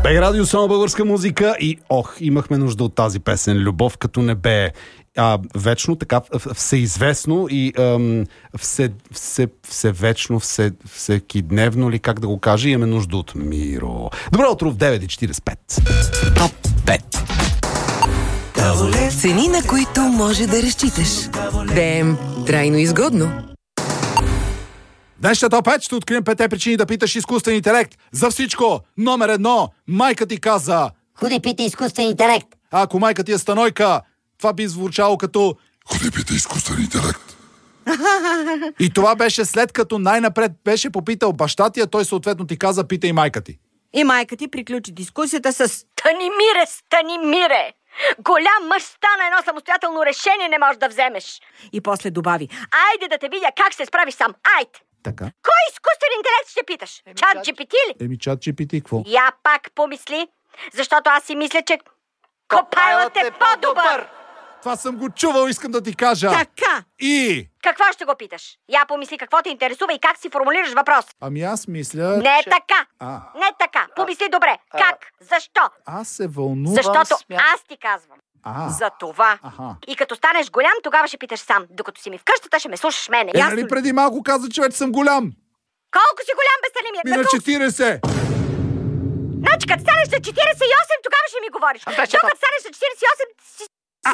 Бей радио, само българска музика и имахме нужда от тази песен "Любов като небе". Вечно, така, всеизвестно и всевечно, всекидневно ли, как да го кажа, имаме нужда от Миро. Добро утро в 9:45. Топ 5. Цени, на които може да разчиташ. ДМ трайно изгодно. Днес топ 5 ще открием 5 причини да питаш изкуствен интелект за всичко. Номер 1. Майка ти каза: "Ходи, питай изкуствен интелект." Ако майка ти е Станойка, това би звучало като: "Ходи, питай изкуствен интелект." И това беше след като най-напред беше попитал баща ти, а той съответно ти каза: "Питай майка ти." И майка ти приключи дискусията с: Станимире! Голям мъж стана, едно самостоятелно решение не можеш да вземеш. И после добави: Айде да те видя как се справиш сам. Айде! Така. Кой изкуствен интелект ще питаш? Чат GPT ли? Чат GPT, какво? Я пак помисли, защото аз си мисля, че Copilot е по-добър. Това съм го чувал, искам да ти кажа. Така. И... Какво ще го питаш? Я помисли какво те интересува и как си формулираш въпрос. Ами аз мисля... Не е така. А. Не е така. Помисли добре. Как? Защо? Аз се вълнувам... Защото аз ти казвам. За това. Аха. И като станеш голям, тогава ще питаш сам. Докато си ми в къщата, ще ме слушаш мене. Нали преди малко каза, че вече съм голям? Колко си голям, бе, Станимир? На 40. Значи, като станеш на 48, тогава ще ми говориш. Докато станеш на 48, си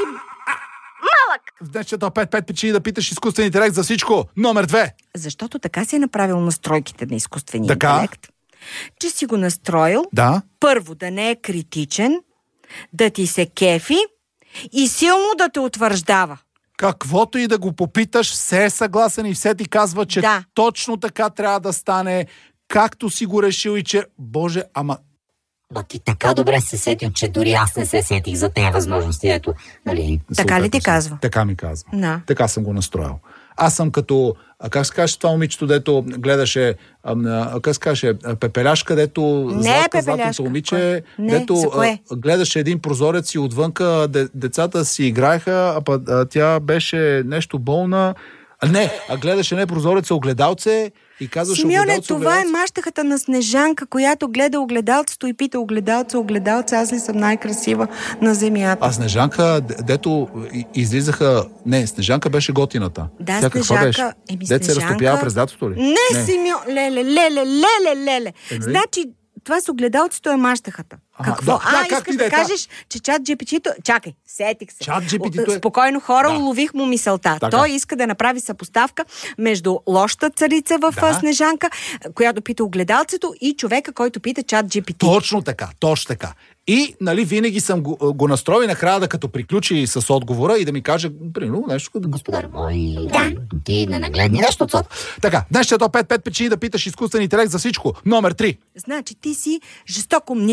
малък. В днешното 5 причини да питаш изкуствен интелект за всичко. Номер 2. Защото така си е направил настройките на изкуствения така? интелект. Че си го настроил. Да. Първо, да не е критичен, да ти се кефи и силно да те утвърждава. Каквото и да го попиташ, все е съгласен и все ти казва, че точно така трябва да стане, както си го решил и че... Боже, ама... Но ти така добре се сетил, че дори аз не се сетих за тези възможности. Ето, нали? Така ли ти казва? Така ми казва. Да. Така съм го настроил. Аз съм като... как се каже това момичето, дето гледаше... как се каже? Пепеляшка, дето... Златното момиче, дето гледаше един прозорец и отвънка децата си играеха, тя беше нещо болна. Гледаше не прозореца, огледалце и казваше: "Симеоне, това е мащахата на Снежанка, която гледа огледалцето и пита: огледалце, аз ли съм най-красива на земята?" А Снежанка, дето излизаха... Не, Снежанка беше готината. Да, Снежанка... Дето се разтопява през лятото ли? Не, Симеон, леле. Значи, това с огледалцето е мащахата. Какво? Искаш да кажеш, че чат GPT-то... Чакай, сетих се. Чат GPT-то е... Спокойно, хора, улових му мисълта. Така. Той иска да направи съпоставка между лошата царица в Снежанка, която пита огледалцето, и човека, който пита чат GPT. Точно така. И, нали, винаги съм го настроил накрая да като приключи с отговора и да ми каже, примерно, нещо като... "Господар мой, ти не нагледни нещо от сото." Така, днес ще 5 причини да питаш изкуствен интелект за всичко. Номер 3. Значи ти си жестоко